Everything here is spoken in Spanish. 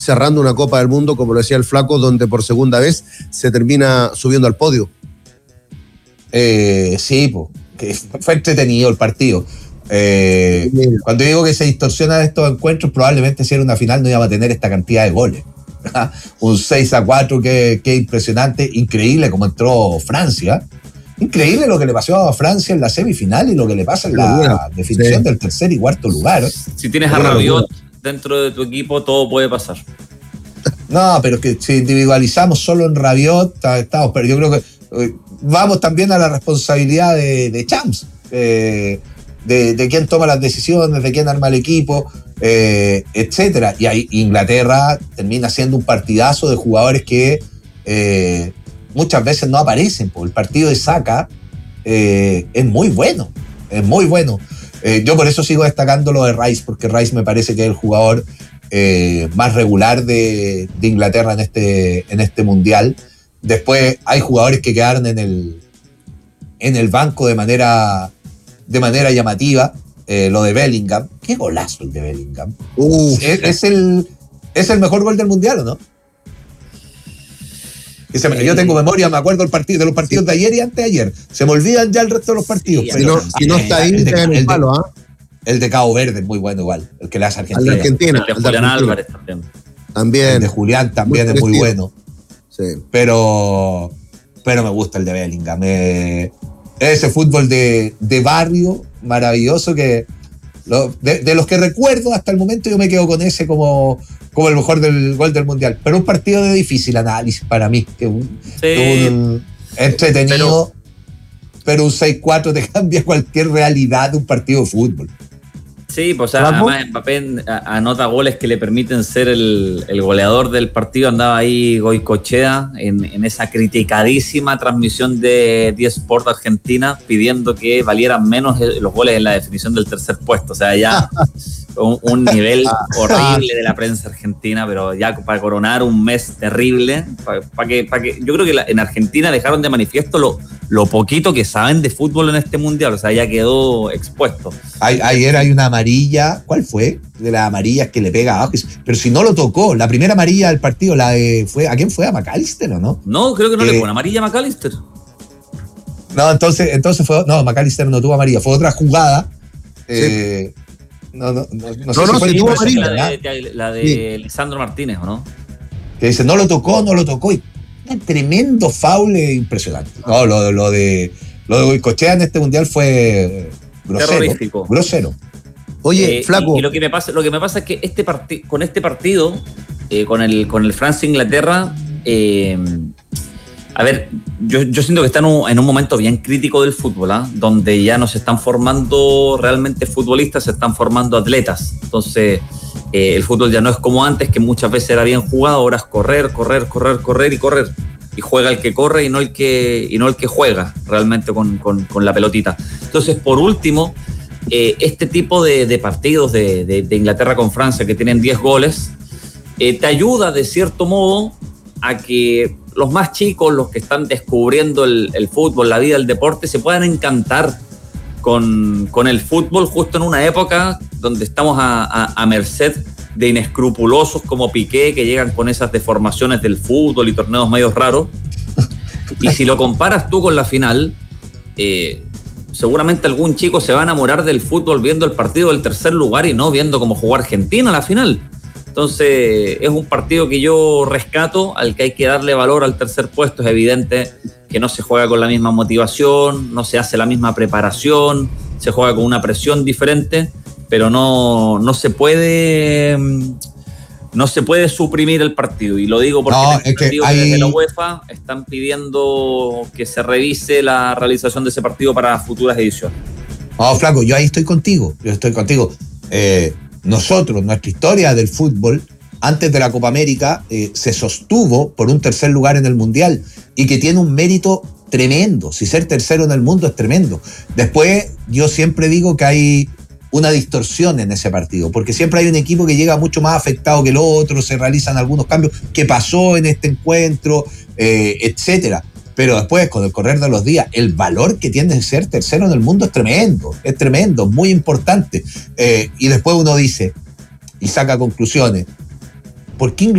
cerrando una Copa del Mundo, como lo decía el Flaco, donde por segunda vez se termina subiendo al podio. Sí, pues, que fue entretenido el partido. Cuando digo que se distorsionan estos encuentros, probablemente si era una final no iba a tener esta cantidad de goles. Un 6-4 que impresionante, increíble como entró Francia. Increíble lo que le pasó a Francia en la semifinal y lo que le pasa en la definición del tercer y cuarto lugar. Si tienes a Rabiot dentro de tu equipo, todo puede pasar. No, pero es que si individualizamos solo en Rabiot, estamos, pero yo creo que vamos también a la responsabilidad de Champs, de quién toma las decisiones, de quién arma el equipo, etcétera. Y ahí Inglaterra termina siendo un partidazo de jugadores que muchas veces no aparecen, porque el partido de Saka es muy bueno, es muy bueno. Yo por eso sigo destacando lo de Rice, porque Rice me parece que es el jugador más regular de Inglaterra en este mundial. Después hay jugadores que quedaron en el banco de manera llamativa. Lo de Bellingham, qué golazo el de Bellingham. ¿Es el mejor gol del mundial o no? Yo tengo memoria, me acuerdo de los partidos de ayer y antes de ayer. Se me olvidan ya el resto de los partidos. Sí, si no está ahí, el palo, ¿ah? El de Cabo Verde es muy bueno igual, el que le hace Argentina. El de Julián Álvarez también. El de Julián también es muy bueno. Sí. Pero me gusta el de Bellingham. Ese fútbol de barrio maravilloso que de los que recuerdo hasta el momento, yo me quedo con ese como el mejor del gol del mundial. Pero un partido de difícil análisis para mí, que un entretenido, pero un 6-4 te cambia cualquier realidad de un partido de fútbol. Sí, pues además Mbappé anota goles que le permiten ser el goleador del partido. Andaba ahí Goicoechea en esa criticadísima transmisión de 10 Sport Argentina pidiendo que valieran menos los goles en la definición del tercer puesto. O sea, ya un nivel horrible de la prensa argentina, pero ya para coronar un mes terrible, para que yo creo que en Argentina dejaron de manifiesto lo poquito que saben de fútbol en este mundial. O sea, ya quedó expuesto. Ayer hay una amarilla, ¿cuál fue? De las amarillas que le pega abajo. Pero si no lo tocó, la primera amarilla del partido, ¿a quién fue? ¿A McAllister o no? No, creo que no le pone amarilla a McAllister. No, entonces fue. No, McAllister no tuvo amarilla, fue otra jugada. Sí. No sé si fue tuvo amarilla. La de Lisandro Martínez, ¿o no? Que dice, no lo tocó. Y un tremendo foul impresionante. No, lo de Goicoechea en este mundial fue grosero. Oye, Flaco. Y lo que me pasa es que con este partido, con el Francia-Inglaterra, a ver, yo siento que está en un momento bien crítico del fútbol, donde ya no se están formando realmente futbolistas, se están formando atletas. Entonces, el fútbol ya no es como antes, que muchas veces era bien jugado, ahora es correr. Y juega el que corre y no el que juega realmente con la pelotita. Entonces, por último, este tipo de partidos de Inglaterra con Francia, que tienen 10 goles, te ayuda de cierto modo a que los más chicos, los que están descubriendo el fútbol, la vida, el deporte, se puedan encantar con el fútbol justo en una época donde estamos a merced de inescrupulosos como Piqué, que llegan con esas deformaciones del fútbol y torneos medios raros. Y si lo comparas tú con la final, seguramente algún chico se va a enamorar del fútbol viendo el partido del tercer lugar y no viendo cómo jugó Argentina a la final. Entonces es un partido que yo rescato, al que hay que darle valor al tercer puesto. Es evidente que no se juega con la misma motivación, no se hace la misma preparación, se juega con una presión diferente, pero no se puede suprimir el partido. Y lo digo porque desde la UEFA están pidiendo que se revise la realización de ese partido para futuras ediciones. No, Flaco, yo ahí estoy contigo. Nosotros, nuestra historia del fútbol, antes de la Copa América, se sostuvo por un tercer lugar en el Mundial, y que tiene un mérito tremendo. Si ser tercero en el mundo es tremendo. Después, yo siempre digo que hay una distorsión en ese partido, porque siempre hay un equipo que llega mucho más afectado que el otro, se realizan algunos cambios, que pasó en este encuentro, etcétera. Pero después, con el correr de los días, el valor que tiene de ser tercero en el mundo es tremendo, muy importante. Y después uno dice, y saca conclusiones, ¿Por qué